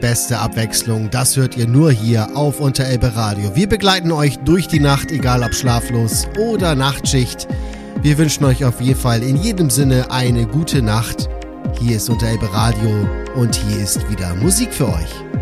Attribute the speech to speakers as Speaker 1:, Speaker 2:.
Speaker 1: Beste Abwechslung, das hört ihr nur hier auf Unterelbe Radio. Wir begleiten euch durch die Nacht, egal ob schlaflos oder Nachtschicht. Wir wünschen euch auf jeden Fall in jedem Sinne eine gute Nacht. Hier ist Unterelbe Radio und hier ist wieder Musik für euch.